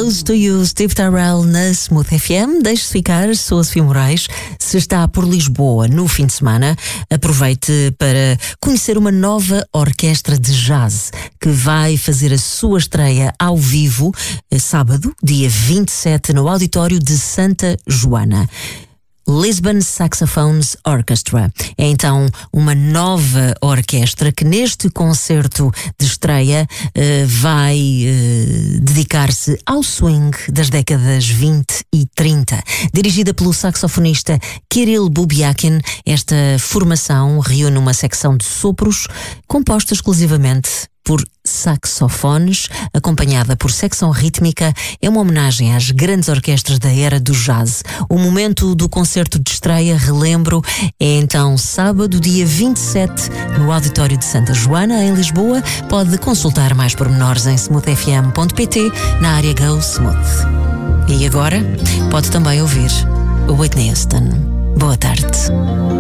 Close to You, Steve Tyrell na Smooth FM. Deixe-se ficar, sou a Sofia Moraes. Se está por Lisboa no fim de semana, aproveite para conhecer uma nova orquestra de jazz que vai fazer a sua estreia ao vivo sábado, dia 27, no auditório de Santa Joana. Lisbon Saxophones Orchestra. É então uma nova orquestra que neste concerto de estreia vai dedicar-se ao swing das décadas 20 e 30. Dirigida pelo saxofonista Kirill Bubiakin, esta formação reúne uma secção de sopros composta exclusivamente por saxofones, acompanhada por secção rítmica. É uma homenagem às grandes orquestras da era do jazz. O momento do concerto de estreia, relembro, é então sábado, dia 27, no auditório de Santa Joana, em Lisboa. Pode consultar mais pormenores em smoothfm.pt, na área Go Smooth. E agora, pode também ouvir o Whitney Houston. Boa tarde.